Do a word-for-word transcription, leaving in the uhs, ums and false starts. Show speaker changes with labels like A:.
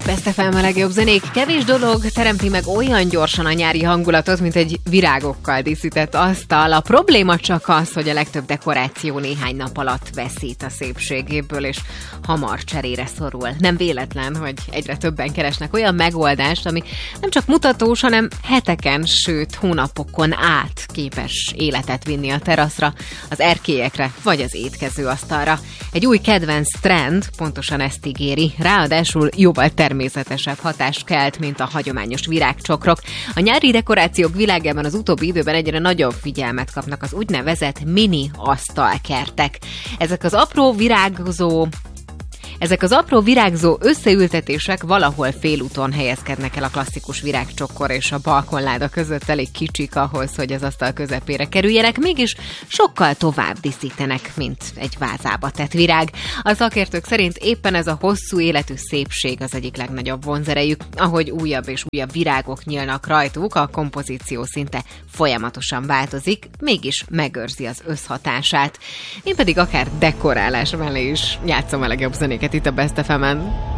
A: Best ef em a legjobb zenék. Kevés dolog teremti meg olyan gyorsan a nyári hangulatot, mint egy virágokkal díszített asztal. A probléma csak az, hogy a legtöbb dekoráció néhány nap alatt veszít a szépségéből, és hamar cserére szorul. Nem véletlen, hogy egyre többen keresnek olyan megoldást, ami nem csak mutatós, hanem heteken, sőt hónapokon át képes életet vinni a teraszra, az erkélyekre vagy az étkezőasztalra. Egy új kedvenc trend pontosan ezt ígéri, ráadásul jóval természetesebb hatást kelt, mint a hagyományos virágcsokrok. A nyári dekorációk világában az utóbbi időben egyre nagyobb figyelmet kapnak az úgynevezett mini asztalkertek. Ezek az apró virágzó Ezek az apró virágzó összeültetések valahol félúton helyezkednek el a klasszikus virágcsokkor és a balkonláda között, elég kicsik ahhoz, hogy az asztal közepére kerüljenek, mégis sokkal tovább díszítenek, mint egy vázába tett virág. A szakértők szerint éppen ez a hosszú életű szépség az egyik legnagyobb vonzerejük. Ahogy újabb és újabb virágok nyílnak rajtuk, a kompozíció szinte folyamatosan változik, mégis megőrzi az összhatását. Én pedig akár dekorálás mellé is játszom a legjobb zenéket itt a Best ef emen.